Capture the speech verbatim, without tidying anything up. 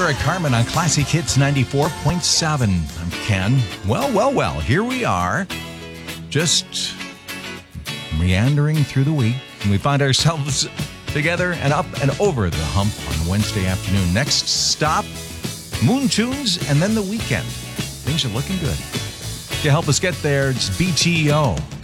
Eric Carmen on Classic Hits ninety-four point seven. I'm Ken. Well, well, well, here we are. Just meandering through the week. And we find ourselves together and up and over the hump on Wednesday afternoon. Next stop, Moon Tunes, and then the weekend. Things are looking good. To help us get there, it's B T O.